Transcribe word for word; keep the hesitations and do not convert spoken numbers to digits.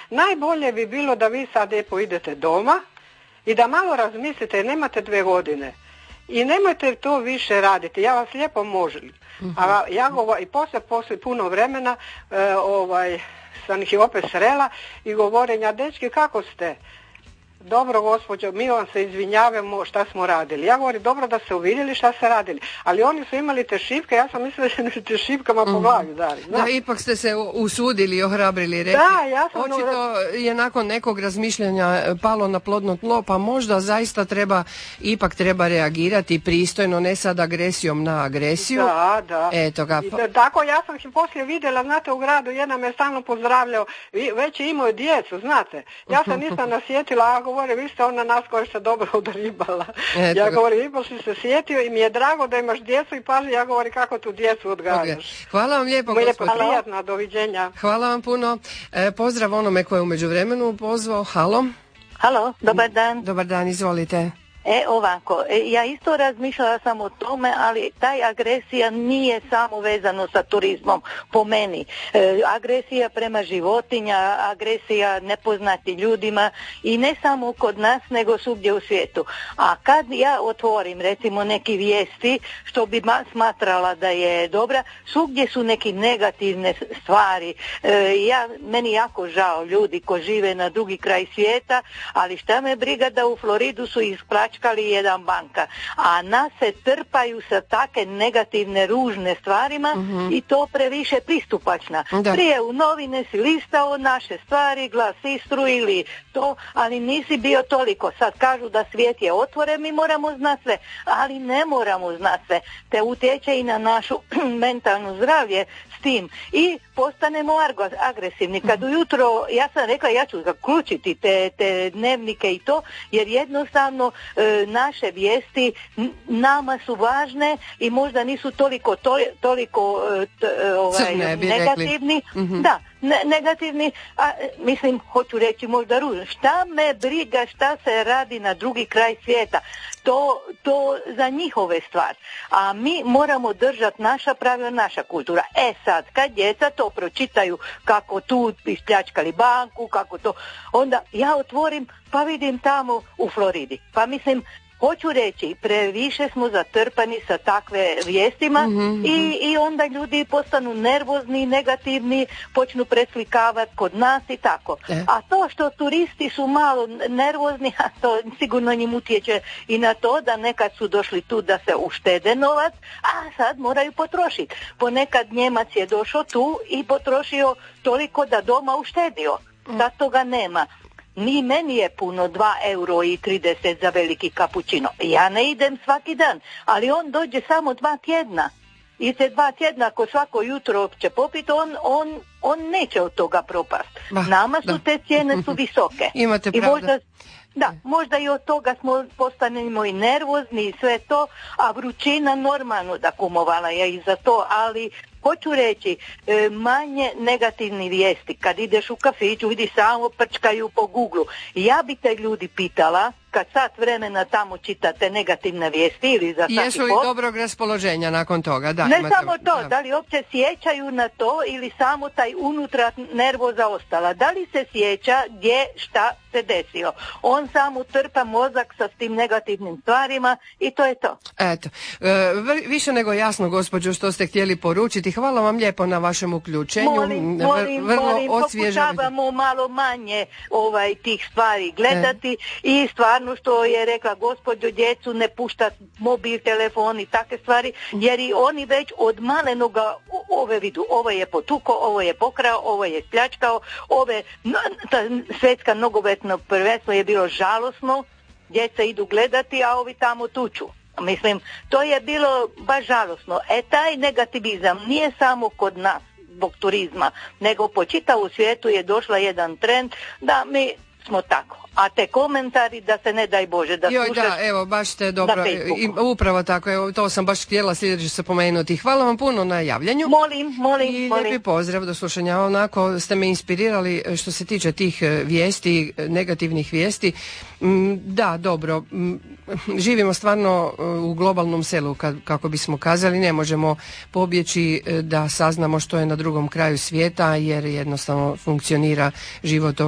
Najbolje bi bilo da vi sad lijepo idete doma i da malo razmislite, nemate dve godine. I nemojte to više raditi, ja vas lijepo molim. A ja govorim, i poslije, poslije puno vremena, e, ovaj, sam ih opet srela i govorim, a dečki, kako ste? Dobro, gospođo, mi vam se izvinjavamo šta smo radili. Ja govorim, dobro da ste uvidjeli šta ste radili. Ali oni su imali te šipke, ja sam mislila da će te šipkama po glavi dali. Da, ipak ste se usudili, ohrabrili, rekli. Da, ja sam... Očito je nakon nekog razmišljanja palo na plodno tlo, pa možda zaista treba, ipak treba reagirati pristojno, ne sad agresijom na agresiju. Da, da. Eto ga. Da, tako, ja sam ih poslije vidjela, znate, u gradu, jedan me stalno pozdravljao, već je imao djecu, znate. Ja sam nisam nasjetila, a govori, vi ste ona nas koja se dobro odribala. Eto. Ja govorim, ipak si se sjetio i mi je drago da imaš djecu i paži, ja govorim kako tu djecu odgajaš. Okay. Hvala vam lijepo, gospođo. Prijatno, doviđenja. Hvala vam puno. E, pozdrav onome koje je u međuvremenu pozvao. Halo. Halo, dobar dan. Dobar dan, izvolite. E, ovako, ja isto razmišljala sam o tome, ali taj agresija nije samo vezano sa turizmom, po meni. E, agresija prema životinja, agresija nepoznati ljudima i ne samo kod nas, nego svugdje u svijetu. A kad ja otvorim, recimo, neki vijesti, što bi smatrala da je dobra, svugdje su neki negativne stvari. E, ja, meni jako žao ljudi koji žive na drugi kraj svijeta, ali šta me briga da u Floridu su isplaćali jedan banka, a nas se trpaju sa take negativne, ružne stvarima uh-huh. i to previše pristupačna. Da. Prije u novine si listao naše stvari, Glas Istru ili to, ali nisi bio toliko. Sad kažu da svijet je otvoren, mi moramo znati sve, ali ne moramo znati sve. Te utječe i na našu mentalno zdravlje s tim i postanemo agresivni. Kad ujutro, ja sam rekla, ja ću zaključiti te, te dnevnike i to, jer jednostavno e, naše vijesti nama su važne i možda nisu toliko to, toliko t, ovaj, Crne, negativni. Mm-hmm. Da, ne, negativni, a, mislim, hoću reći možda ružno. Šta me briga šta se radi na drugi kraj svijeta? To, to za njihove stvar. A mi moramo držati naša pravila, naša kultura. E sad, kad djeca to pročitaju kako tu ispljačkali banku, kako to, onda ja otvorim pa vidim tamo u Floridi. Pa mislim, hoću reći, previše smo zatrpani sa takve vijestima mm-hmm. i, i onda ljudi postanu nervozni, negativni, počnu preslikavati kod nas i tako. E. A to što turisti su malo nervozni, a to sigurno njim utječe i na to da nekad su došli tu da se uštede novac, a sad moraju potrošiti. Ponekad Njemac je došao tu i potrošio toliko da doma uštedio. Sad toga nema. Ni meni je puno dva euro i trideset za veliki kapućino. Ja ne idem svaki dan, ali on dođe samo dva tjedna. I te dva tjedna ako svako jutro će popiti, on, on, on neće od toga propast. Bah, Nama su da. te cijene su visoke. Imate pravda. I možda, da, možda i od toga smo postanemo i nervozni i sve to, a vrućina normalno da kumovala je i za to, ali hoću reći, manje negativni vijesti. Kad ideš u kafiću, vidi samo prčkaju po Google. Ja bi te ljudi pitala, kad sat vremena tamo čitate negativne vijesti ili za svaki Jesu li post, dobrog raspoloženja nakon toga? Da, ne imate, samo to, da. da li uopće sjećaju na to ili samo taj unutra nervoza ostala. Da li se sjeća gdje šta se desilo? On samo trpa mozak sa tim negativnim stvarima i to je to. Eto, e, više nego jasno, gospođo, što ste htjeli poručiti. Hvala vam lijepo na vašem uključenju. Molim, molim, molim, pokušavamo malo manje ovaj, tih stvari gledati e. i stvarno što je rekla gospođo, djecu ne pušta mobil, telefon i takve stvari, jer i oni već od malenoga ove vidu, ovo je potuko, ovo je pokrao, ovo je spljačkao, ove, ta svjetska nogometno prvenstvo je bilo žalosno, djeca idu gledati, a ovi tamo tuču. Mislim, to je bilo baš žalosno. E, taj negativizam nije samo kod nas zbog turizma, nego po čitavu svijetu je došla jedan trend da mi smo tako. A te komentari da se ne daj Bože da Joj, slušaš da, evo, baš ste dobro, i, upravo tako, evo, to sam baš htjela sljedeće se pomenuti. Hvala vam puno na javljanju. Molim, molim, I molim. lijepi pozdrav do slušanja. Onako ste me inspirirali što se tiče tih vijesti, negativnih vijesti. Da, dobro, živimo stvarno u globalnom selu, kako bismo kazali, ne možemo pobjeći da saznamo što je na drugom kraju svijeta, jer jednostavno funkcionira život